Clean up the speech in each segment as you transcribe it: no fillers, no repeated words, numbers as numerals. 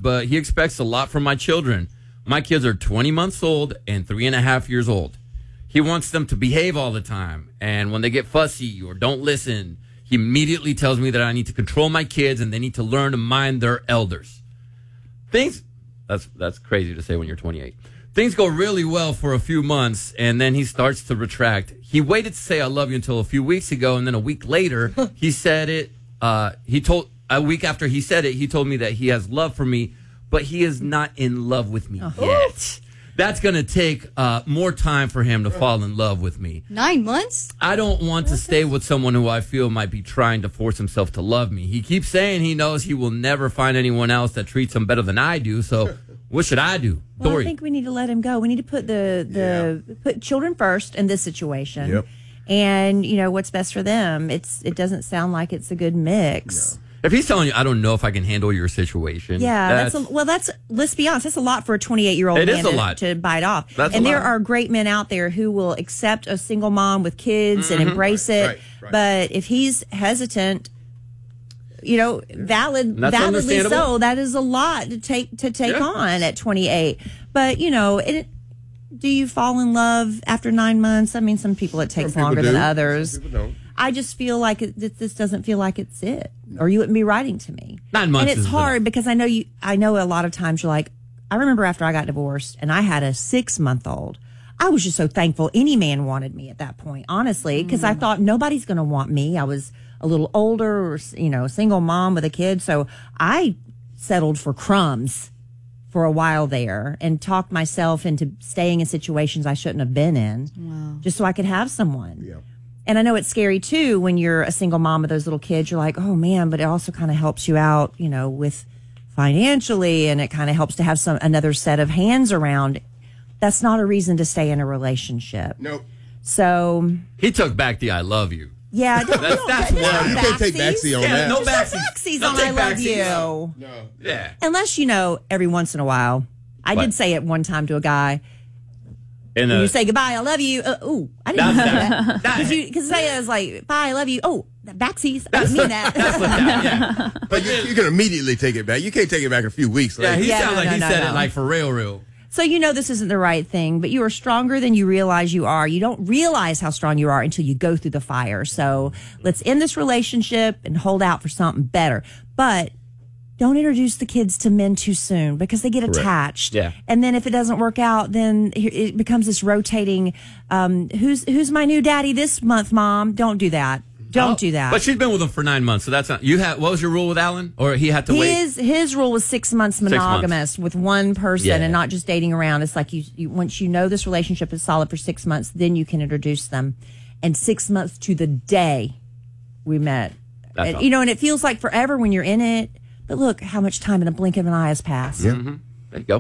but he expects a lot from my children. My kids are 20 months old and 3.5 years old. He wants them to behave all the time. And when they get fussy or don't listen, he immediately tells me that I need to control my kids and they need to learn to mind their elders. That's crazy to say when you're 28. Things go really well for a few months, and then he starts to retract. He waited to say I love you until a few weeks ago, and then a week later, he said it. A week after he said it, he told me that he has love for me, but he is not in love with me yet. That's going to take more time for him to fall in love with me. 9 months? I don't want to stay with someone who I feel might be trying to force himself to love me. He keeps saying he knows he will never find anyone else that treats him better than I do, so what should I do? Well, Dory. I think we need to let him go. We need to put put children first in this situation. Yep. And, you know, what's best for them. It doesn't sound like it's a good mix. No. If he's telling you, I don't know if I can handle your situation. Yeah, let's be honest, that's a lot for a 28-year-old man to bite off. And there are great men out there who will accept a single mom with kids and embrace it. Right. But if he's hesitant, you know, validly so, that is a lot to take on at 28. But, you know, do you fall in love after 9 months? I mean, some people it takes longer than others. Some people don't. I just feel like this doesn't feel like it's it, or you wouldn't be writing to me. 9 months, and it's hard because I know a lot of times you're like, I remember after I got divorced and I had a 6-month-old. I was just so thankful any man wanted me at that point, honestly, because I thought nobody's going to want me. I was a little older, or, you know, single mom with a kid, so I settled for crumbs for a while there and talked myself into staying in situations I shouldn't have been in, just so I could have someone. Yeah. And I know it's scary, too, when you're a single mom with those little kids. You're like, oh, man, but it also kind of helps you out, you know, with financially, and it kind of helps to have another set of hands around. That's not a reason to stay in a relationship. Nope. So he took back the I love you. Yeah. That's why. You can't take backseat on that. No backsies on I love you. No. Yeah. Unless, you know, every once in a while. I did say it one time to a guy. When you say goodbye, I love you. I didn't mean that. Because I was like, bye, I love you. Oh, backsies. I didn't mean that. But you can immediately take it back. You can't take it back a few weeks later. Yeah, he sounds like he said it like for real. So you know this isn't the right thing, but you are stronger than you realize you are. You don't realize how strong you are until you go through the fire. So let's end this relationship and hold out for something better. But don't introduce the kids to men too soon because they get attached. Yeah. And then if it doesn't work out, then it becomes this rotating, who's my new daddy this month, Mom? Don't do that. Don't do that. But she's been with him for 9 months, so that's not. What was your rule with Alan? Or he had to wait? His rule was 6 months monogamous with one person and not just dating around. It's like you once you know this relationship is solid for 6 months, then you can introduce them. And 6 months to the day we met. And, you know, and it feels like forever when you're in it. But look how much time in the blink of an eye has passed. Yeah. Mm-hmm. There you go.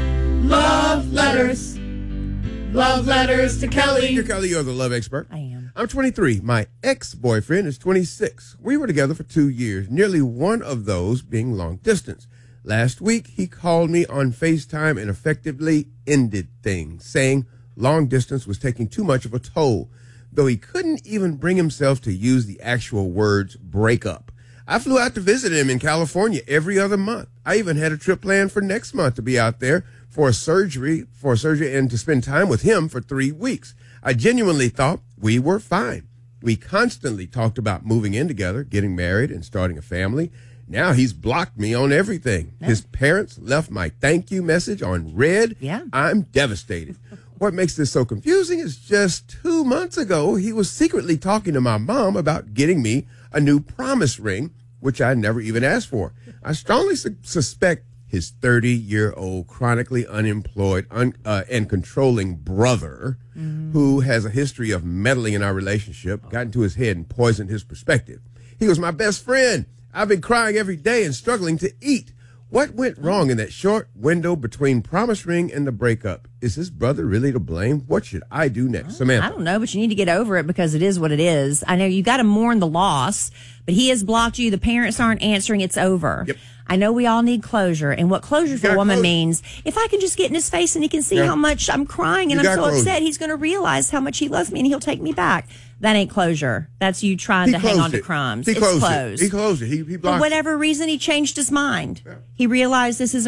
Love letters. Love letters to Kelly. You're Kelly, you're the love expert. I am. I'm 23. My ex-boyfriend is 26. We were together for 2 years, nearly one of those being long distance. Last week, he called me on FaceTime and effectively ended things, saying long distance was taking too much of a toll, though he couldn't even bring himself to use the actual words break up. I flew out to visit him in California every other month. I even had a trip planned for next month to be out there for a surgery and to spend time with him for 3 weeks. I genuinely thought we were fine. We constantly talked about moving in together, getting married, and starting a family. Now he's blocked me on everything. Yeah. His parents left my thank you message on red. Yeah. I'm devastated. What makes this so confusing is just 2 months ago, he was secretly talking to my mom about getting me a new promise ring, which I never even asked for. I strongly suspect his 30-year-old chronically unemployed and controlling brother, who has a history of meddling in our relationship, got into his head and poisoned his perspective. He was my best friend. I've been crying every day and struggling to eat. What went wrong in that short window between promise ring and the breakup? Is his brother really to blame? What should I do next? Samantha. I don't know, but you need to get over it because it is what it is. I know you got to mourn the loss, but he has blocked you. The parents aren't answering. It's over. Yep. I know we all need closure. And what closure for a woman means, if I can just get in his face and he can see how much I'm crying and I'm so upset, he's going to realize how much he loves me and he'll take me back. That ain't closure. That's you trying to hang on to crumbs. He it's closed closed. He closed it. He blocked For whatever reason, he changed his mind. Yeah. He realized this isn't